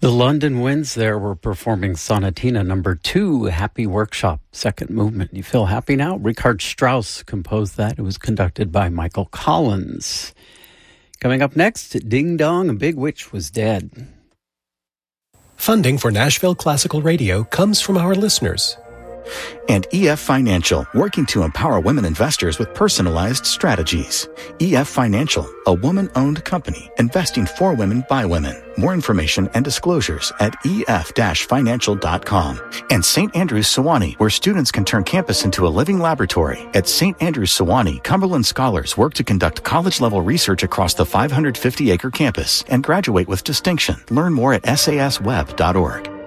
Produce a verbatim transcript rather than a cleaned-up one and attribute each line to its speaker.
Speaker 1: The London Winds there were performing Sonatina number two, Happy Workshop, second movement. You feel happy now? Richard Strauss composed that. It was conducted by Michael Collins. Coming up next, Ding Dong, a Big Witch Was Dead.
Speaker 2: Funding for Nashville Classical Radio comes from our listeners.
Speaker 3: And E F Financial, working to empower women investors with personalized strategies. E F Financial, a woman-owned company investing for women by women. More information and disclosures at E F financial dot com. And Saint Andrews Sewanee, where students can turn campus into a living laboratory. At Saint Andrews Sewanee, Cumberland scholars work to conduct college-level research across the five hundred fifty acre campus and graduate with distinction. Learn more at S A S web dot org.